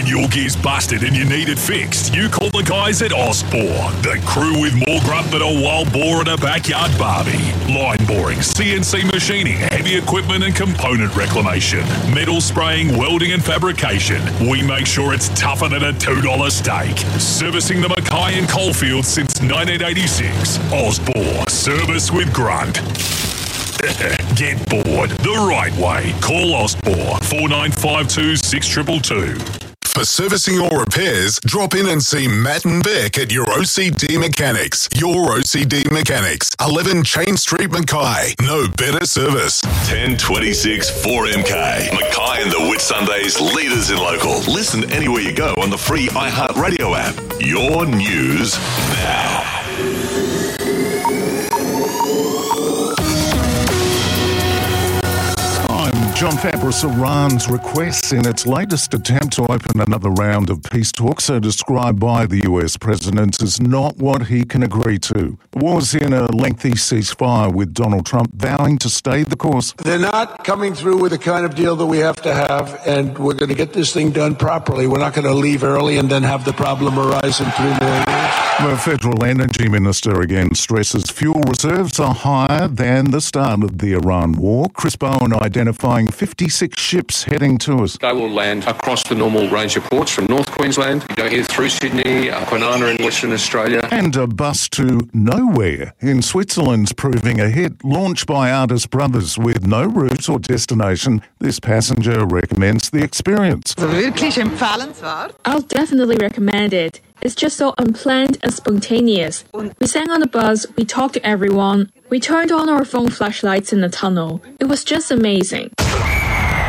When your gear's busted and you need it fixed, you call the guys at Osbor, the crew with more grunt than a wild boar at a backyard barbie. Line boring, CNC machining, heavy equipment and component reclamation, metal spraying, welding and fabrication. We make sure it's tougher than a $2 steak. Servicing the Mackay and Coalfield since 1986. Osbor, service with grunt. Get bored the right way. Call Osbor 4952 6222. For servicing or repairs, drop in and see Matt and Beck at your OCD Mechanics. Your OCD Mechanics, 11 Chain Street, Mackay. No better service. 1026 4MK. Mackay and the Whitsundays, leaders in local. Listen anywhere you go on the free iHeartRadio app. Your news now. John Favreau, Iran's request in its latest attempt to open another round of peace talks are described by the US president as not what he can agree to. It was in a lengthy ceasefire with Donald Trump vowing to stay the course. They're not coming through with the kind of deal that we have to have, and we're going to get this thing done properly. We're not going to leave early and then have the problem arise in 3 more years. The federal energy minister again stresses fuel reserves are higher than the start of the Iran war. Chris Bowen identifying 56 ships heading to us. They will land across the normal range of ports from North Queensland, you go here through Sydney, Kwinana in Western Australia. And a bus to nowhere in Switzerland's proving a hit. Launched by Artist Brothers with no route or destination, this passenger recommends the experience. I'll definitely recommend it. It's just so unplanned and spontaneous. We sang on the bus, we talked to everyone, we turned on our phone flashlights in the tunnel. It was just amazing.